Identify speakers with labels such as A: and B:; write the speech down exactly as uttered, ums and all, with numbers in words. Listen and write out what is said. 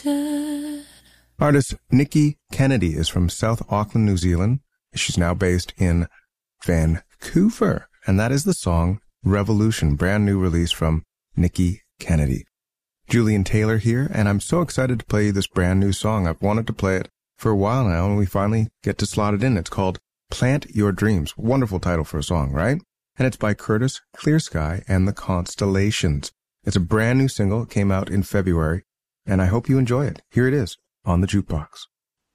A: said.
B: Artist Nikki Kennedy is from South Auckland, New Zealand. She's now based in Vancouver. And that is the song Revolution, brand new release from Nikki Kennedy. Julian Taylor here, and I'm so excited to play you this brand new song. I've wanted to play it for a while now, and we finally get to slot it in. It's called Plant Your Dreams. Wonderful title for a song, right? And it's by Curtis Clearsky and the Constellations. It's a brand new single. It came out in February, and I hope you enjoy it. Here it is on the Jukebox.